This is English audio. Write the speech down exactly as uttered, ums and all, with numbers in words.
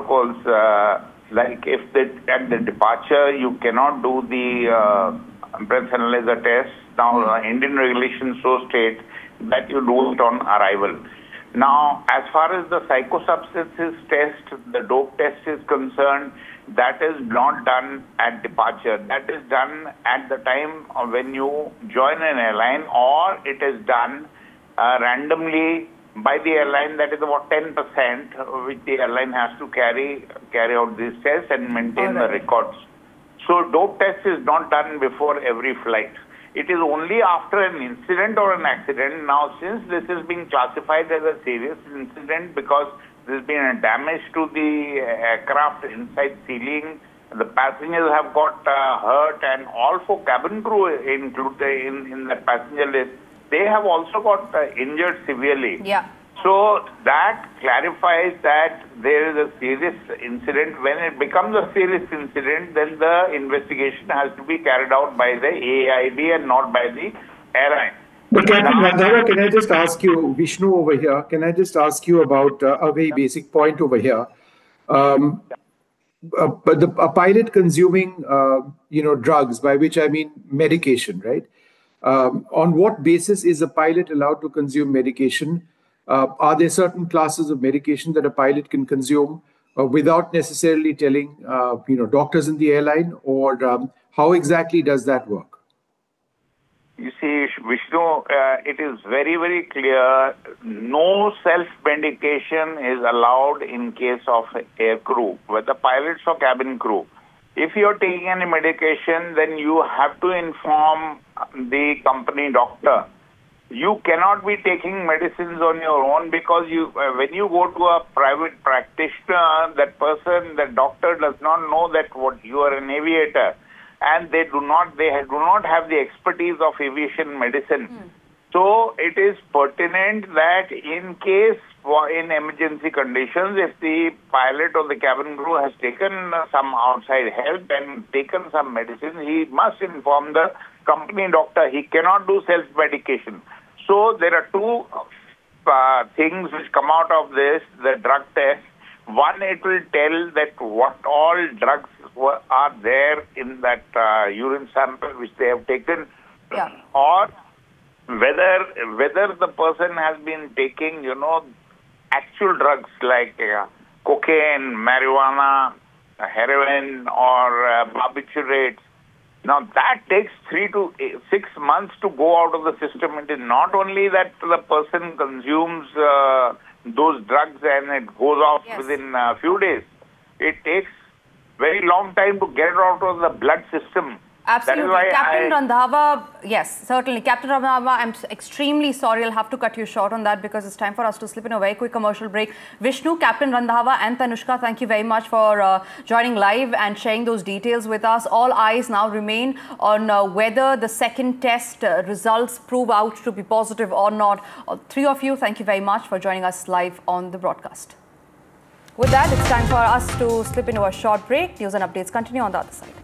protocols, uh, like if the, at the departure you cannot do the uh, breath analyzer test. Now, uh, Indian regulations so state that you do it on arrival. Now, as far as the psychosubstances test, the dope test is concerned, that is not done at departure. That is done at the time of when you join an airline, or it is done uh, randomly by the airline. That is about ten percent which the airline has to carry carry out these tests and maintain right. the records. So dope test is not done before every flight. It is only after an incident or an accident. Now, since this is being classified as a serious incident because there's been a damage to the aircraft inside ceiling, the passengers have got uh, hurt, and all four cabin crew included in, in the passenger list, they have also got uh, injured severely. Yeah. So that clarifies that there is a serious incident. When it becomes a serious incident, then the investigation has to be carried out by the A I D and not by the airline. But Captain Randhawa, can I just ask you, Vishnu over here, can I just ask you about uh, a very basic point over here? Um, uh, but the, a pilot consuming, uh, you know, drugs, by which I mean medication, right? Um, on what basis is a pilot allowed to consume medication? Uh, are there certain classes of medication that a pilot can consume uh, without necessarily telling, uh, you know, doctors in the airline, or um, how exactly does that work? You see, Vishnu, uh, it is very, very clear. No self-medication is allowed in case of air crew, whether pilots or cabin crew. If you are taking any medication, then you have to inform the company doctor. You cannot be taking medicines on your own, because you, uh, when you go to a private practitioner, that person, the doctor does not know that what you are an aviator, and they do not, they do not have the expertise of aviation medicine. Mm. So it is pertinent that in case, in emergency conditions, if the pilot or the cabin crew has taken some outside help and taken some medicine, he must inform the company doctor. He cannot do self-medication. So there are two uh, things which come out of this, the drug test. One, it will tell that what all drugs were, are there in that uh, urine sample which they have taken, yeah. or whether whether the person has been taking, you know, actual drugs like uh, cocaine, marijuana, heroin, or uh, barbiturates. Now, that takes three to eight, six months to go out of the system. It is not only that the person consumes uh, those drugs and it goes off yes. within a few days. It takes very long time to get it out of the blood system. Absolutely. Captain I... Randhawa, yes, certainly. Captain Randhawa, I'm extremely sorry. I'll have to cut you short on that because it's time for us to slip in a very quick commercial break. Vishnu, Captain Randhawa and Tanushka, thank you very much for uh, joining live and sharing those details with us. All eyes now remain on uh, whether the second test uh, results prove out to be positive or not. Uh, three of you, thank you very much for joining us live on the broadcast. With that, it's time for us to slip into a short break. News and updates continue on the other side.